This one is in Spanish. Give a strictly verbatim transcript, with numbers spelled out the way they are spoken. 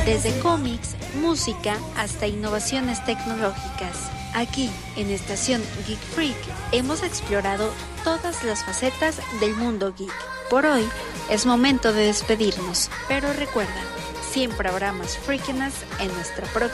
Desde cómics, música, hasta innovaciones tecnológicas. Aquí, en Estación Geek Freak, hemos explorado todas las facetas del mundo geek. Por hoy, es momento de despedirnos, pero recuerda, siempre habrá más freakiness en nuestra próxima